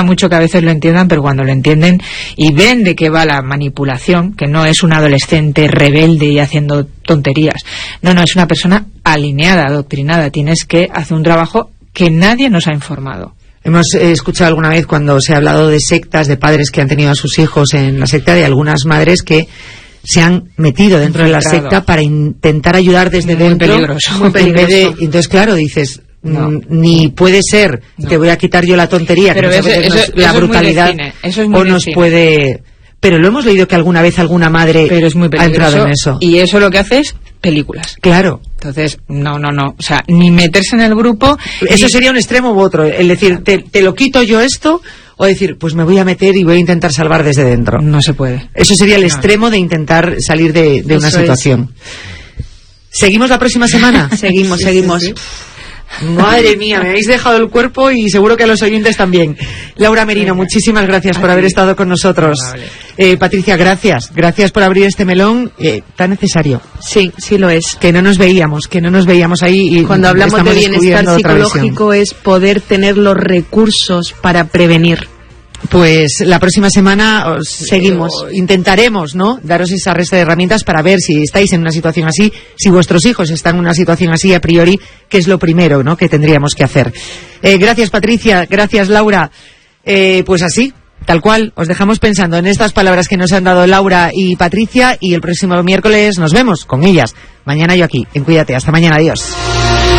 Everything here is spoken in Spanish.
cuesta mucho que a veces lo entiendan, pero cuando lo entienden y ven de qué va la manipulación, que no es un adolescente rebelde y haciendo tonterías, no, es una persona alineada, adoctrinada. Tienes que hacer un trabajo que nadie nos ha informado. Hemos escuchado alguna vez cuando se ha hablado de sectas, de padres que han tenido a sus hijos en la secta, de algunas madres que se han metido dentro de la secta para intentar ayudar desde dentro. Muy peligroso. Entonces, claro, dices, ni puede ser, te voy a quitar yo la tontería, pero que la brutalidad o nos puede... Pero lo hemos leído que alguna vez alguna madre ha entrado en eso. Y eso lo que hace es películas. Claro. Entonces, no. O sea, ni meterse en el grupo... Eso sería un extremo u otro. El decir, te lo quito yo esto, o decir, pues me voy a meter y voy a intentar salvar desde dentro. No se puede. Eso sería el extremo de intentar salir de una situación. ¿Seguimos la próxima semana? Seguimos. Sí. Madre mía, me habéis dejado el cuerpo y seguro que a los oyentes también. Laura Merino, muchísimas gracias por haber estado con nosotros. Patricia, gracias por abrir este melón tan necesario. Sí lo es. Que no nos veíamos ahí. Y cuando hablamos de bienestar psicológico es poder tener los recursos para prevenir. Pues la próxima semana seguimos. Intentaremos, ¿no?, daros esa resta de herramientas para ver si estáis en una situación así, si vuestros hijos están en una situación así a priori, que es lo primero, ¿no?, que tendríamos que hacer. Gracias, Patricia, gracias, Laura. Pues así, tal cual, os dejamos pensando en estas palabras que nos han dado Laura y Patricia, y el próximo miércoles nos vemos con ellas. Mañana yo aquí, en Cuídate. Hasta mañana, adiós.